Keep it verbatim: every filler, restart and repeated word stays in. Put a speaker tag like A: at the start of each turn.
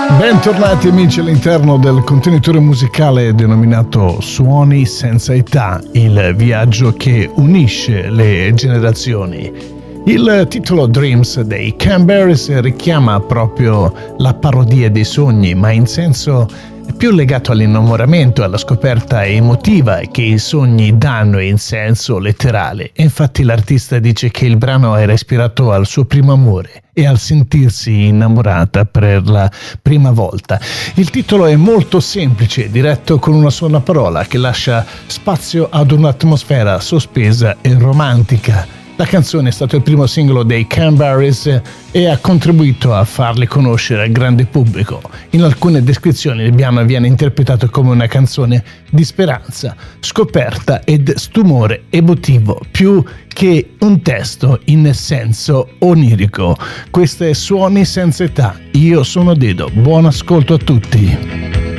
A: Bentornati amici all'interno del contenitore musicale denominato Suoni senza età, il viaggio che unisce le generazioni. Il titolo Dreams dei Cranberries richiama proprio la parodia dei sogni, ma in senso più legato all'innamoramento, alla scoperta emotiva che i sogni danno in senso letterale. Infatti l'artista dice che il brano era ispirato al suo primo amore e al sentirsi innamorata per la prima volta. Il titolo è molto semplice, diretto con una sola parola che lascia spazio ad un'atmosfera sospesa e romantica. La canzone è stato il primo singolo dei Cranberries e ha contribuito a farli conoscere al grande pubblico. In alcune descrizioni il brano viene interpretato come una canzone di speranza, scoperta ed stupore emotivo, più che un testo in senso onirico. Questo è Suoni senza età. Io sono Dedo. Buon ascolto a tutti.